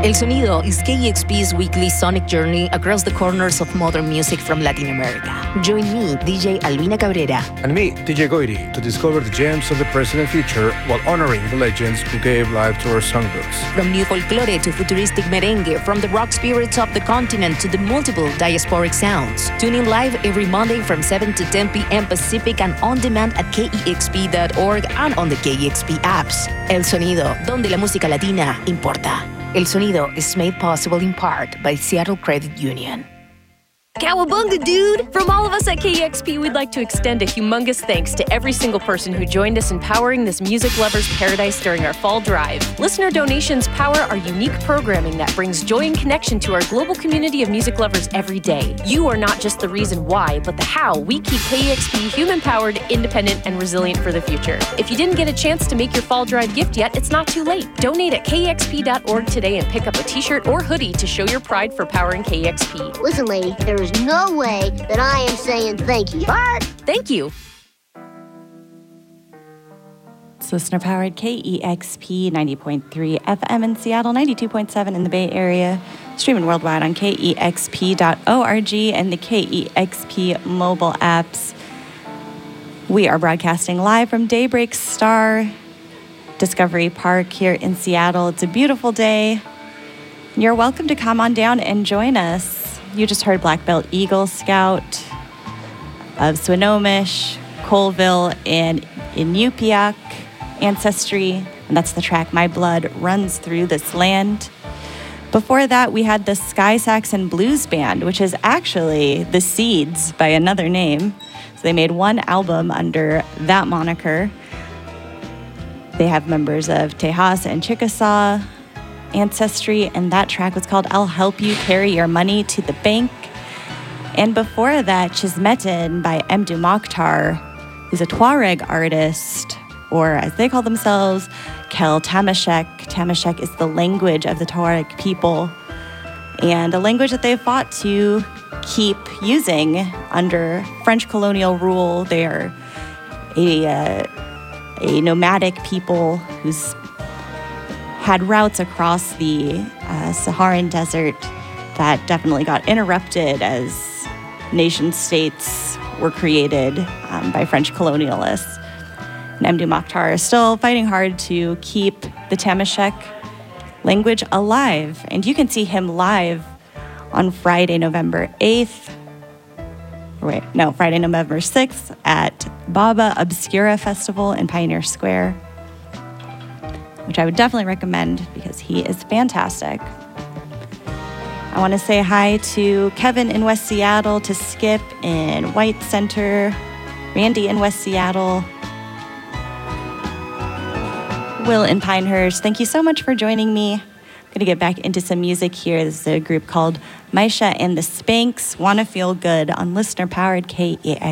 El Sonido is KEXP's weekly sonic journey across the corners of modern music from Latin America. Join me, DJ Albina Cabrera. And me, DJ Goiri, to discover the gems of the present and future while honoring the legends who gave life to our songbooks. From new folklore to futuristic merengue, from the rock spirits of the continent to the multiple diasporic sounds. Tune in live every Monday from 7 to 10 p.m. Pacific and on demand at KEXP.org and on the KEXP apps. El Sonido, donde la música latina importa. El Sonido is made possible in part by Seattle Credit Union. Cowabunga, dude! From all of us at KEXP, we'd like to extend a humongous thanks to every single person who joined us in powering this music lover's paradise during our fall drive. Listener donations power our unique programming that brings joy and connection to our global community of music lovers every day. You are not just the reason why, but the how we keep KEXP human-powered, independent, and resilient for the future. If you didn't get a chance to make your fall drive gift yet, it's not too late. Donate at KEXP.org today and pick up a t-shirt or hoodie to show your pride for powering KEXP. Listen, lady, there is no way that I am saying thank you, but thank you. It's listener-powered KEXP 90.3 FM in Seattle, 92.7 in the Bay Area, streaming worldwide on KEXP.org and the KEXP mobile apps. We are broadcasting live from Daybreak Star Discovery Park here in Seattle. It's a beautiful day. You're welcome to come on down and join us. You just heard Black Belt Eagle Scout of Swinomish, Colville, and Inupiaq ancestry, and that's the track My Blood Runs Through This Land. Before that, we had the Sky Saxon Blues Band, which is actually the Seeds by another name. So they made one album under that moniker. They have members of Tejas and Chickasaw ancestry, and that track was called I'll Help You Carry Your Money to the Bank. And before that, Chismetin by Mdou Moctar, who's a Tuareg artist, or as they call themselves, Kel Tamashek. Tamashek is the language of the Tuareg people, and a language that they fought to keep using under French colonial rule. They are a nomadic people who's had routes across the Saharan desert that definitely got interrupted as nation-states were created by French colonialists. And Mdou Moctar is still fighting hard to keep the Tamashek language alive. And you can see him live on Friday, November 8th. Friday, November 6th at Baba Obscura Festival in Pioneer Square, which I would definitely recommend because he is fantastic. I want to say hi to Kevin in West Seattle, to Skip in White Center, Randy in West Seattle, Will in Pinehurst. Thank you so much for joining me. I'm going to get back into some music here. This is a group called Maisha and the Spanks, Wanna Feel Good on listener-powered KEX.